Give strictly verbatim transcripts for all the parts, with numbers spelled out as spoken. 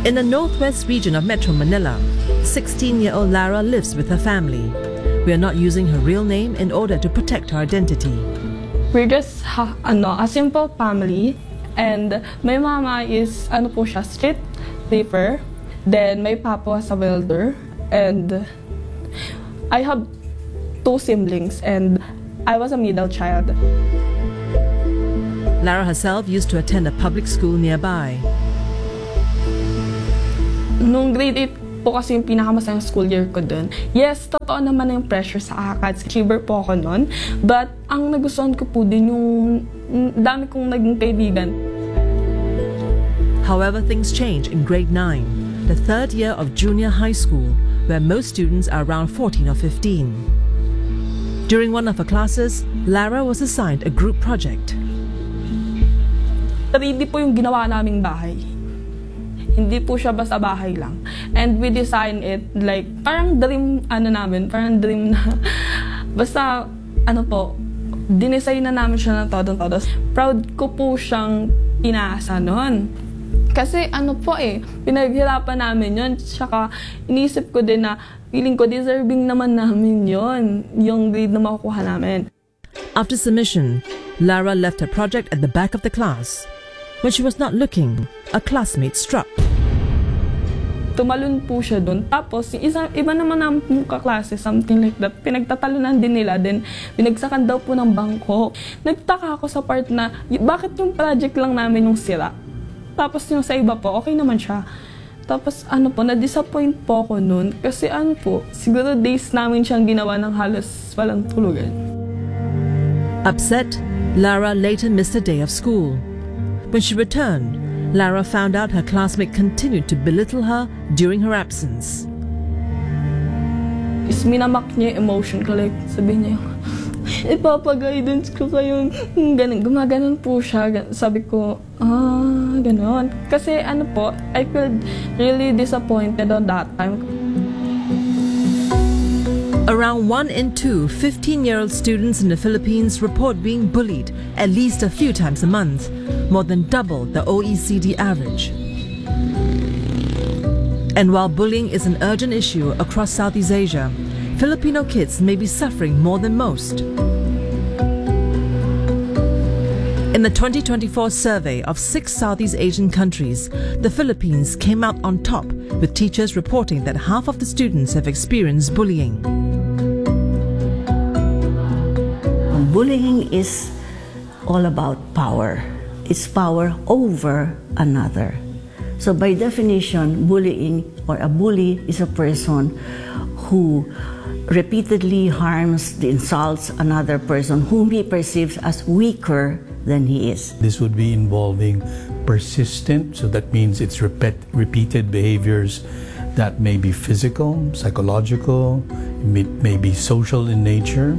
In the northwest region of Metro Manila, sixteen-year-old Lara lives with her family. We are not using her real name in order to protect her identity. We're just ha, ano, a simple family, and my mama is ano po siya, street sweeper. Then my papa was a welder, and I have two siblings, and I was a middle child. Lara herself used to attend a public school nearby. Nung grade eight po kasi yung pinakamasayang school year ko dun. Yes, totoo naman na yung pressure sa ACADS. Achiever po ako nun. But ang nagustuhan ko po din yung dami kong naging kaibigan. However, things change in grade nine, the third year of junior high school, where most students are around fourteen or fifteen. During one of her classes, Lara was assigned a group project. Ready po yung ginawa naming bahay. Hindi po siya basta bahay lang. And we design it like, parang dream, ano namin, parang dream na, basta, ano po, dinesign na namin siya ng todo-todo. Proud ko po siyang pinasa noon. Kasi ano po eh, pinaghirapan namin yun. Tsaka inisip ko din na, feeling ko deserving naman namin yun, yung grade na makukuha namin. After submission, Lara left her project at the back of the class. When she was not looking, a classmate struck. Tumalon po siya doon. Tapos, yung isang, iba naman namin kaklase, something like that. Pinagtatalunan din nila. Then, pinagsakan daw po ng bangko. Nagtaka ako sa part na, bakit yung project lang namin yung sira? Tapos yung sa iba po, okay naman siya. Tapos, ano po, na-disappoint po ako noon. Kasi ano po, siguro days namin siyang ginawa ng halos walang tulugan. Upset, Lara later missed a day of school. When she returned, Lara found out her classmate continued to belittle her during her absence. Is minamak niya yung emotion ko, like sabi niya, ipapag-guidance ko kayo, ganun, gumaganon po siya. Sabi ko, ah, ganon. Kasi ano po, I felt really disappointed on that time. Around one in two fifteen-year-old students in the Philippines report being bullied at least a few times a month, more than double the O E C D average. And while bullying is an urgent issue across Southeast Asia, Filipino kids may be suffering more than most. In the twenty twenty-four survey of six Southeast Asian countries, the Philippines came out on top, with teachers reporting that half of the students have experienced bullying. Bullying is all about power. It's power over another. So by definition, bullying or a bully is a person who repeatedly harms, insults another person whom he perceives as weaker than he is. This would be involving persistent, so that means it's repeat, repeated behaviors that may be physical, psychological, may, may be social in nature.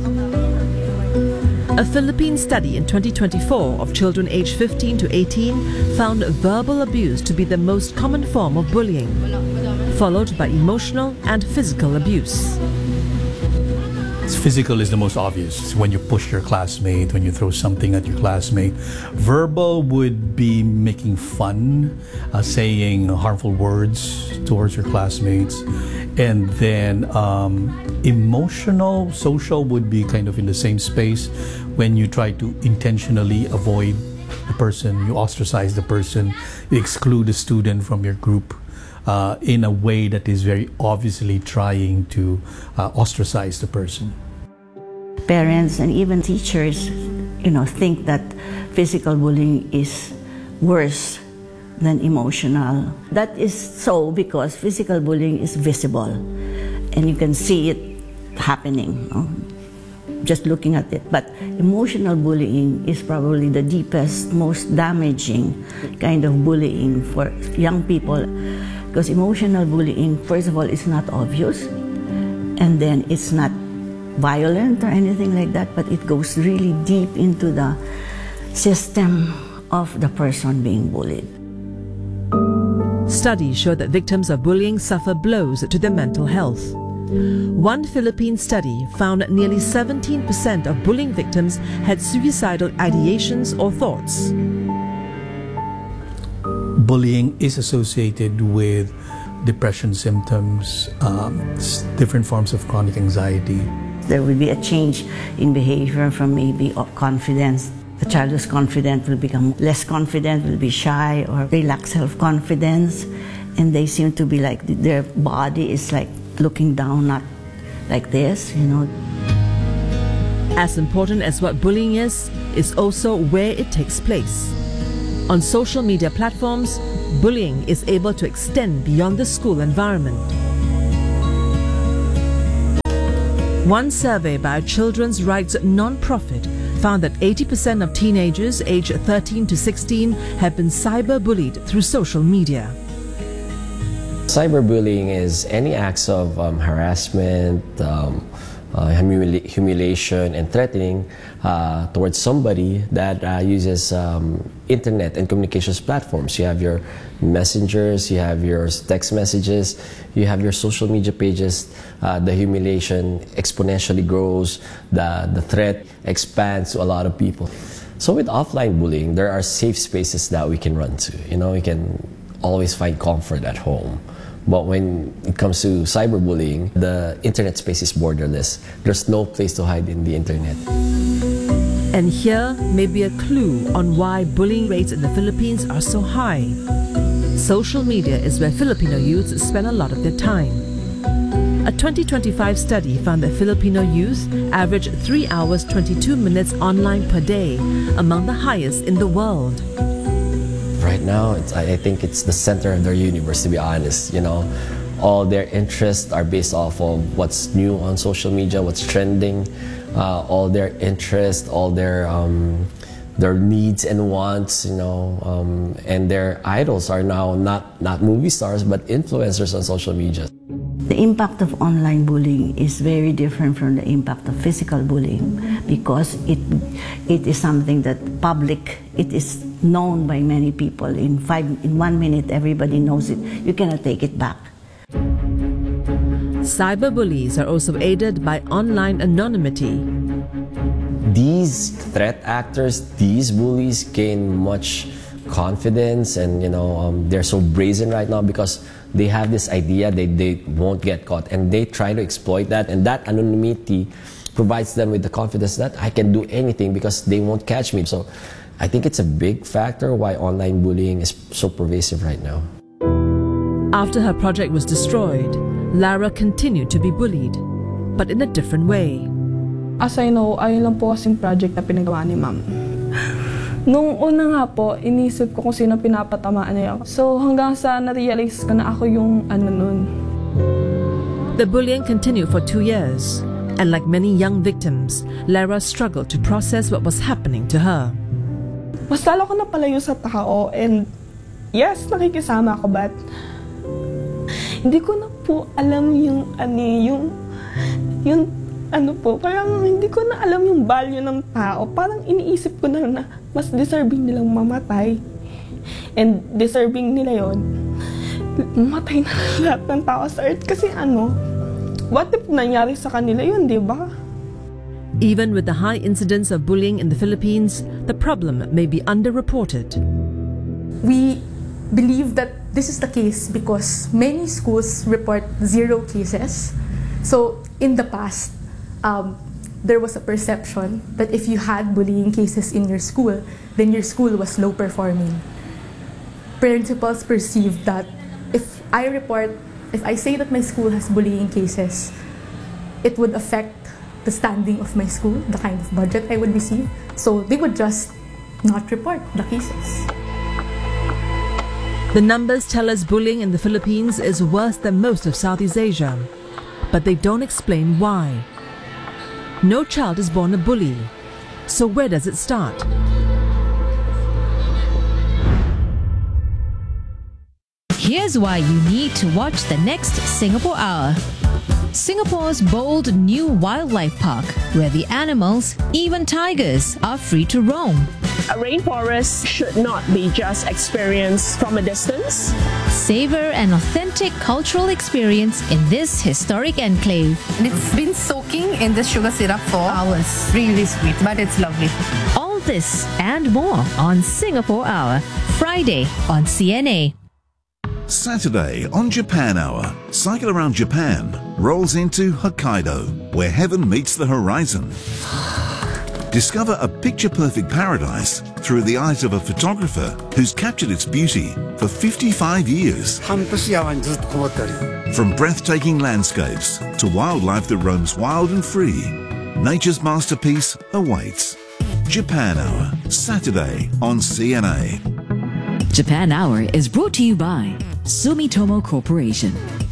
A Philippine study in twenty twenty-four of children aged fifteen to eighteen found verbal abuse to be the most common form of bullying, followed by emotional and physical abuse. Physical is the most obvious. When you push your classmate, when you throw something at your classmate. Verbal would be making fun, uh, saying harmful words towards your classmates. And then um, emotional, social would be kind of in the same space when you try to intentionally avoid the person, you ostracize the person, you exclude the student from your group uh, in a way that is very obviously trying to uh, ostracize the person. Parents and even teachers, you know, think that physical bullying is worse than emotional. That is so because physical bullying is visible and you can see it happening, you know, just looking at it. But emotional bullying is probably the deepest, most damaging kind of bullying for young people, because emotional bullying, first of all, is not obvious, and then it's not violent or anything like that, but it goes really deep into the system of the person being bullied. Studies show that victims of bullying suffer blows to their mental health. One Philippine study found nearly seventeen percent of bullying victims had suicidal ideations or thoughts. bullying is associated with depression symptoms, um, different forms of chronic anxiety. There will be a change in behavior from maybe confidence. The child who's confident will become less confident, will be shy, or they lack self-confidence, and they seem to be like their body is like looking down, not like this, you know. As important as what bullying is, is also where it takes place. On social media platforms, bullying is able to extend beyond the school environment. One survey by a children's rights non-profit found that eighty percent of teenagers aged thirteen to sixteen have been cyberbullied through social media. Cyberbullying is any acts of um, harassment, um, uh, humili humiliation, and threatening uh, towards somebody that uh, uses um, internet and communications platforms. You have your messengers, you have your text messages, you have your social media pages. Uh, the humiliation exponentially grows, the, the threat expands to a lot of people. So with offline bullying, there are safe spaces that we can run to. You know, we can always find comfort at home. But when it comes to cyberbullying, the internet space is borderless. There's no place to hide in the internet. And here may be a clue on why bullying rates in the Philippines are so high. Social media is where Filipino youths spend a lot of their time. A twenty twenty-five study found that Filipino youth average three hours twenty-two minutes online per day, among the highest in the world. Right now, it's, I think it's the center of their universe, to be honest. You know, all their interests are based off of what's new on social media, what's trending. Uh, all their interests, all their um, their needs and wants, you know, um, and their idols are now not not movie stars but influencers on social media. The impact of online bullying is very different from the impact of physical bullying because it it is something that public, it is known by many people. In five, in one minute, everybody knows it. You cannot take it back. Cyberbullies are also aided by online anonymity. These threat actors, these bullies gain much confidence, and you know um, they're so brazen right now because they have this idea they, they won't get caught, and they try to exploit that, and that anonymity provides them with the confidence that I can do anything because they won't catch me. So I think it's a big factor why online bullying is so pervasive right now. After her project was destroyed, Lara continued to be bullied, but in a different way. As I know, ayun lang po kasing project na pinagawa ni ma'am. Nung una nga po, inisip ko kung sino pinapatamaan niya. So hanggang sa na-realize ko na ako yung ano nun. The bullying continued for two years, and like many young victims, Lara struggled to process what was happening to her. Mas lalo ko napalayo sa tao, and yes, nakikisama ako, but hindi ko na po alam yung ano, yung, yung ano po, parang hindi ko na alam yung value ng tao. Parang iniisip ko na na mas deserving nilang mamatay. And deserving nila yon, mamatay na lahat ng tao sa earth. Kasi ano, what if nangyari sa kanila yun, di ba? Even with the high incidence of bullying in the Philippines, the problem may be underreported. We believe that this is the case because many schools report zero cases. So in the past, um, there was a perception that if you had bullying cases in your school, then your school was low performing. Principals perceived that if I report, if I say that my school has bullying cases, it would affect the standing of my school, the kind of budget I would receive. So they would just not report the cases. The numbers tell us bullying in the Philippines is worse than most of Southeast Asia, but they don't explain why. No child is born a bully, so where does it start? Here's why you need to watch the next Singapore Hour. Singapore's bold new wildlife park, where the animals, even tigers, are free to roam. A rainforest should not be just experienced from a distance. Savor an authentic cultural experience in this historic enclave. And it's been soaking in this sugar syrup for hours. Really sweet, but it's lovely. All this and more on Singapore Hour, Friday on C N A. Saturday on Japan Hour, Cycle Around Japan rolls into Hokkaido, where heaven meets the horizon. Discover a picture-perfect paradise through the eyes of a photographer who's captured its beauty for fifty-five years. From breathtaking landscapes to wildlife that roams wild and free, nature's masterpiece awaits. Japan Hour, Saturday on C N A. Japan Hour is brought to you by Sumitomo Corporation.